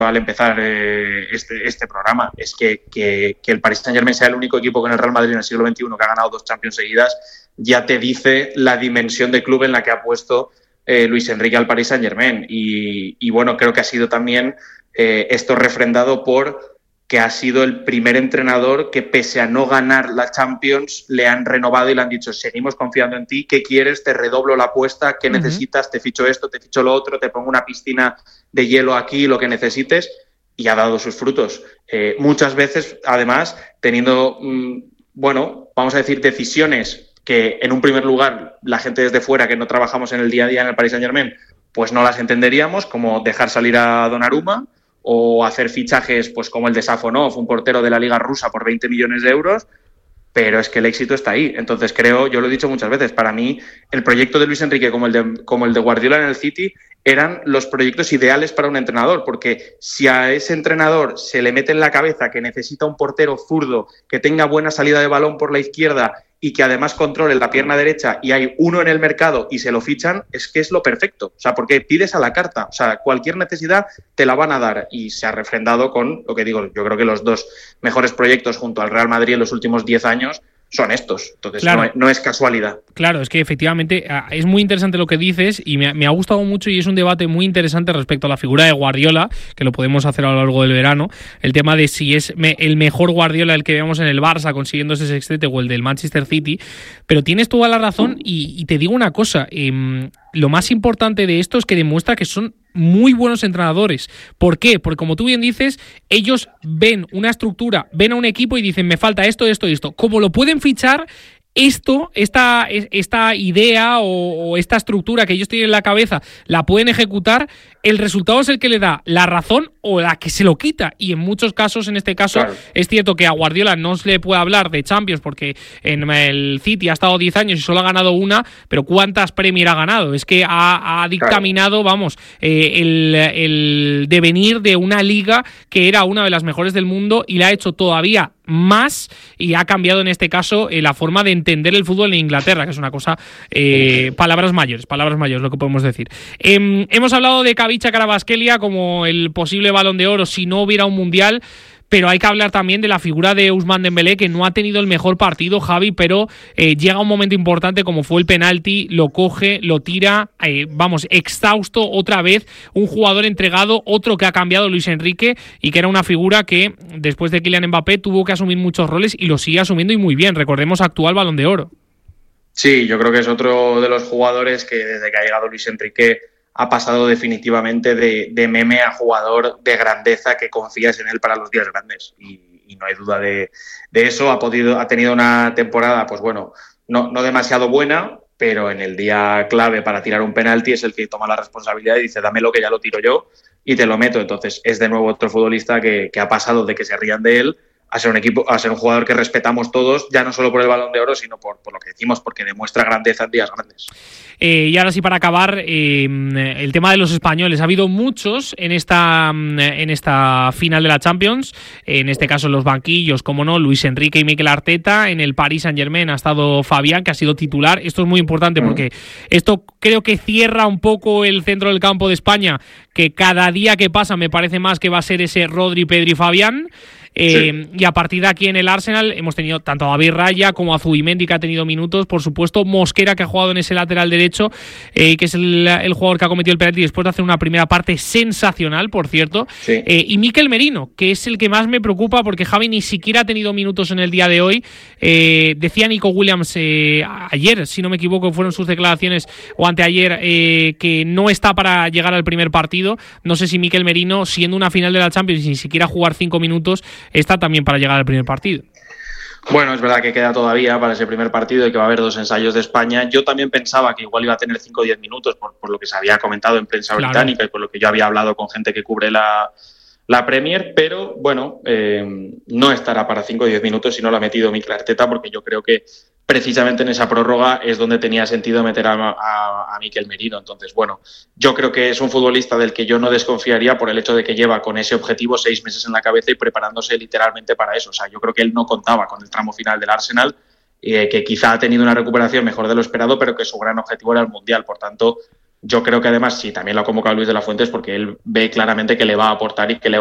al empezar este programa, es que el Paris Saint-Germain sea el único equipo con el Real Madrid en el siglo XXI que ha ganado 2 Champions seguidas, ya te dice la dimensión de club en la que ha puesto Luis Enrique al Paris Saint-Germain. Y bueno, creo que ha sido también esto refrendado por que ha sido el primer entrenador que, pese a no ganar la Champions, le han renovado y le han dicho: seguimos confiando en ti, ¿qué quieres? Te redoblo la apuesta, ¿qué necesitas? Te ficho esto, te ficho lo otro, te pongo una piscina de hielo aquí, lo que necesites, y ha dado sus frutos. Muchas veces, además, teniendo, vamos a decir, decisiones que, en un primer lugar, la gente desde fuera, que no trabajamos en el día a día en el Paris Saint-Germain, pues no las entenderíamos, como dejar salir a Donnarumma, o hacer fichajes pues como el de Safonov, un portero de la Liga Rusa, por 20 millones de euros, pero es que el éxito está ahí. Entonces yo lo he dicho muchas veces, para mí el proyecto de Luis Enrique como el de Guardiola en el City eran los proyectos ideales para un entrenador, porque si a ese entrenador se le mete en la cabeza que necesita un portero zurdo, que tenga buena salida de balón por la izquierda y que además controle la pierna derecha, y hay uno en el mercado y se lo fichan, es que es lo perfecto. O sea, porque pides a la carta. O sea, cualquier necesidad te la van a dar, y se ha refrendado con lo que digo. Yo creo que los 2 mejores proyectos junto al Real Madrid en los últimos 10 años son estos. Entonces, claro, no es casualidad. Claro, es que efectivamente es muy interesante lo que dices, y me ha gustado mucho, y es un debate muy interesante respecto a la figura de Guardiola, que lo podemos hacer a lo largo del verano, el tema de si es el mejor Guardiola el que vemos en el Barça consiguiendo ese sextete, o el del Manchester City. Pero tienes toda la razón, y te digo una cosa, lo más importante de esto es que demuestra que son muy buenos entrenadores. ¿Por qué? Porque, como tú bien dices, ellos ven una estructura, ven a un equipo y dicen: me falta esto, esto y esto. Como lo pueden fichar, esta idea o esta estructura que ellos tienen en la cabeza, la pueden ejecutar, el resultado es el que le da la razón o la que se lo quita. Y en muchos casos, en este caso, claro, es cierto que a Guardiola no se le puede hablar de Champions porque en el City ha estado 10 años y solo ha ganado una, pero ¿cuántas Premier ha ganado? Es que ha dictaminado, el devenir de una liga que era una de las mejores del mundo, y la ha hecho todavía más, y ha cambiado en este caso la forma de entender el fútbol en Inglaterra, que es una cosa, palabras mayores lo que podemos decir. Hemos hablado de Khvicha Kvaratskhelia como el posible Balón de Oro si no hubiera un Mundial, pero hay que hablar también de la figura de Ousmane Dembélé, que no ha tenido el mejor partido, Javi, pero llega un momento importante como fue el penalti, lo coge, lo tira, exhausto otra vez, un jugador entregado, otro que ha cambiado Luis Enrique, y que era una figura que después de Kylian Mbappé tuvo que asumir muchos roles y lo sigue asumiendo, y muy bien. Recordemos, actual Balón de Oro. Sí, yo creo que es otro de los jugadores que, desde que ha llegado Luis Enrique, ha pasado definitivamente de meme a jugador de grandeza que confías en él para los días grandes, y no hay duda de eso. Ha tenido una temporada, pues bueno, no demasiado buena, pero en el día clave para tirar un penalti es el que toma la responsabilidad y dice: dámelo, que ya lo tiro yo y te lo meto. Entonces es de nuevo otro futbolista que ha pasado de que se rían de él a ser un jugador que respetamos todos, ya no solo por el Balón de Oro, sino por lo que decimos, porque demuestra grandeza en días grandes. Y ahora sí, para acabar, el tema de los españoles. Ha habido muchos en esta final de la Champions, en este caso en los banquillos, como no, Luis Enrique y Mikel Arteta. En el Paris Saint-Germain ha estado Fabián, que ha sido titular. Esto es muy importante porque esto creo que cierra un poco el centro del campo de España, que cada día que pasa me parece más que va a ser ese Rodri, Pedri, Fabián. Sí. Y a partir de aquí en el Arsenal hemos tenido tanto a David Raya como a Zubimendi, que ha tenido minutos, por supuesto Mosquera, que ha jugado en ese lateral derecho, que es el jugador que ha cometido el penalti después de hacer una primera parte sensacional, por cierto. Sí. Y Mikel Merino, que es el que más me preocupa, porque Javi ni siquiera ha tenido minutos en el día de hoy. Decía Nico Williams ayer, si no me equivoco, fueron sus declaraciones, o anteayer, que no está para llegar al primer partido. No sé si Mikel Merino, siendo una final de la Champions y ni siquiera jugar 5 minutos, está también para llegar al primer partido. Bueno, es verdad que queda todavía para ese primer partido y que va a haber 2 ensayos de España. Yo también pensaba que igual iba a tener 5 o 10 minutos por lo que se había comentado en prensa británica y por lo que yo había hablado con gente que cubre la Premier, pero bueno, no estará para 5 o 10 minutos si no lo ha metido Mikel Arteta, porque yo creo que precisamente en esa prórroga es donde tenía sentido meter a Mikel Merino. Entonces, bueno, yo creo que es un futbolista del que yo no desconfiaría por el hecho de que lleva con ese objetivo 6 meses en la cabeza y preparándose literalmente para eso. O sea, yo creo que él no contaba con el tramo final del Arsenal, que quizá ha tenido una recuperación mejor de lo esperado, pero que su gran objetivo era el Mundial. Por tanto, Yo creo que además, si también lo ha convocado Luis de la Fuente, es porque él ve claramente que le va a aportar y que le